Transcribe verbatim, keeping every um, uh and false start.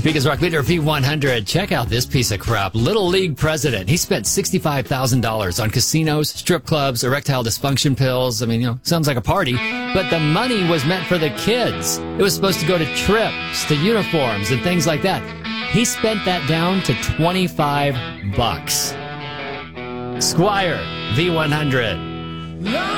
Topeka's Rock Leader V one hundred. Check out this piece of crap. Little League president. He spent sixty-five thousand dollars on casinos, strip clubs, erectile dysfunction pills. I mean, you know, sounds like a party. But the money was meant for the kids. It was supposed to go to trips, to uniforms, and things like that. He spent that down to twenty-five bucks. Squire V one hundred.